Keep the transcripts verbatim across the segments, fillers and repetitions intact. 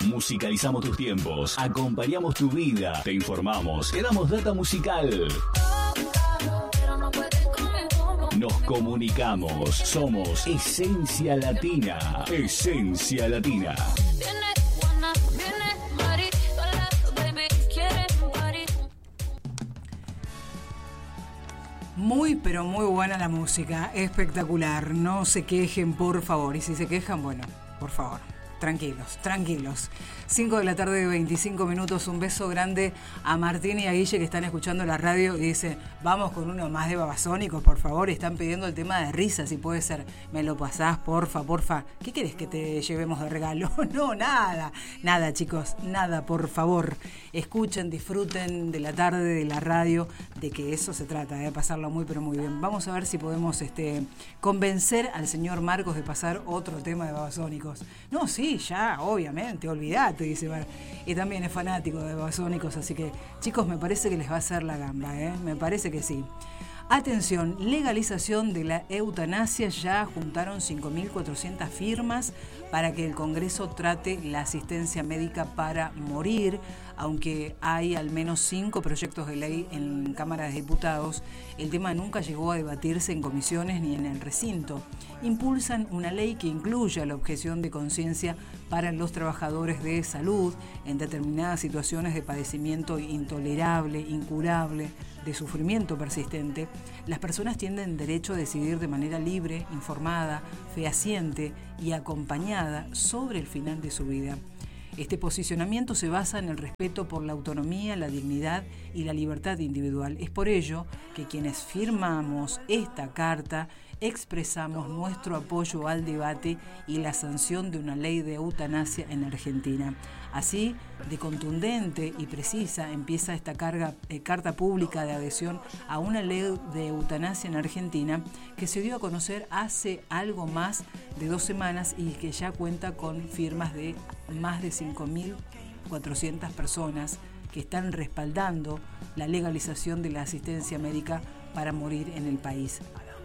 Musicalizamos tus tiempos, acompañamos tu vida, te informamos, te damos data musical. Nos comunicamos, somos Esencia Latina. Esencia Latina. Muy, pero muy buena la música, espectacular. No se quejen, por favor. Y si se quejan, bueno, por favor, tranquilos, tranquilos. cinco de la tarde, veinticinco minutos. Un beso grande a Martín y a Guille que están escuchando la radio y dicen, vamos con uno más de Babasónicos, por favor. Están pidiendo el tema de risa, si puede ser. Me lo pasás, porfa, porfa. ¿Qué querés que te llevemos de regalo? No, nada. Nada, chicos, nada, por favor. Escuchen, disfruten de la tarde, de la radio, de que eso se trata, de pasarlo muy, pero muy bien. Vamos a ver si podemos este, convencer al señor Marcos de pasar otro tema de Babasónicos. No, sí, ya, obviamente, olvidate, dice. Bueno, y también es fanático de Babasónicos, así que, chicos, me parece que les va a hacer la gamba, ¿eh? Me parece que sí. Atención, legalización de la eutanasia. Ya juntaron cinco mil cuatrocientas firmas para que el Congreso trate la asistencia médica para morir, aunque hay al menos cinco proyectos de ley en Cámara de Diputados. El tema nunca llegó a debatirse en comisiones ni en el recinto. Impulsan una ley que incluya la objeción de conciencia para los trabajadores de salud en determinadas situaciones de padecimiento intolerable, incurable, de sufrimiento persistente. Las personas tienen derecho a decidir de manera libre, informada, fehaciente y acompañada sobre el final de su vida. Este posicionamiento se basa en el respeto por la autonomía, la dignidad y la libertad individual. Es por ello que quienes firmamos esta carta expresamos nuestro apoyo al debate y la sanción de una ley de eutanasia en Argentina. Así, de contundente y precisa empieza esta carga, eh, carta pública de adhesión a una ley de eutanasia en Argentina que se dio a conocer hace algo más de dos semanas y que ya cuenta con firmas de más de cinco mil cuatrocientas personas que están respaldando la legalización de la asistencia médica para morir en el país.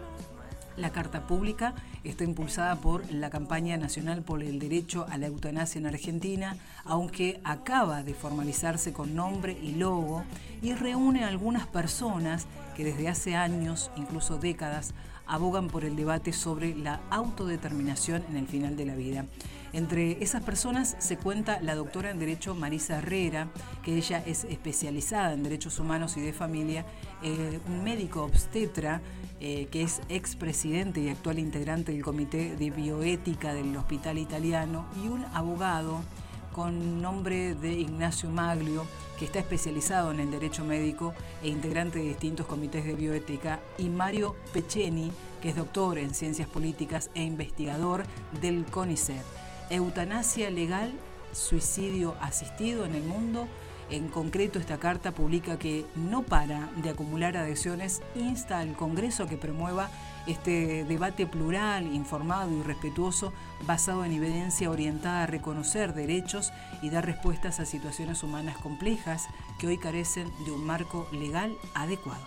La carta pública está impulsada por la Campaña Nacional por el Derecho a la Eutanasia en Argentina, aunque acaba de formalizarse con nombre y logo y reúne a algunas personas que desde hace años, incluso décadas, abogan por el debate sobre la autodeterminación en el final de la vida. Entre esas personas se cuenta la doctora en Derecho Marisa Herrera, que ella es especializada en Derechos Humanos y de Familia, eh, un médico obstetra, eh, que es expresidente y actual integrante del Comité de Bioética del Hospital Italiano, y un abogado con nombre de Ignacio Maglio, que está especializado en el derecho médico e integrante de distintos comités de bioética, y Mario Peceni, que es doctor en ciencias políticas e investigador del CONICET. Eutanasia legal, suicidio asistido en el mundo. En concreto, esta carta publica que no para de acumular adhesiones, insta al Congreso a que promueva este debate plural, informado y respetuoso, basado en evidencia orientada a reconocer derechos y dar respuestas a situaciones humanas complejas que hoy carecen de un marco legal adecuado.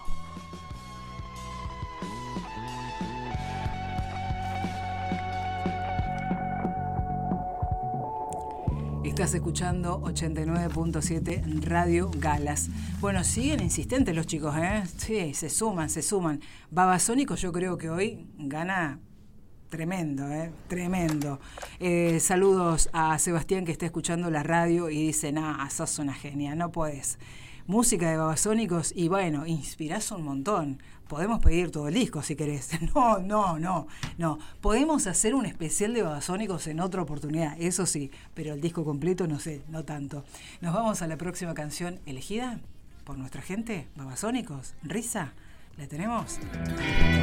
Estás escuchando ochenta y nueve punto siete Radio Galas. Bueno, siguen insistentes los chicos, ¿eh? Sí, se suman, se suman. Babasónicos yo creo que hoy gana tremendo, ¿eh? Tremendo. Eh, saludos a Sebastián que está escuchando la radio y dice, nah, sos una genia, no podés. Música de Babasónicos y bueno, inspirás un montón. Podemos pedir todo el disco si querés. No, no, no, no. Podemos hacer un especial de Babasónicos en otra oportunidad, eso sí, pero el disco completo no sé, no tanto. Nos vamos a la próxima canción elegida por nuestra gente, Babasónicos. Risa, ¿la tenemos?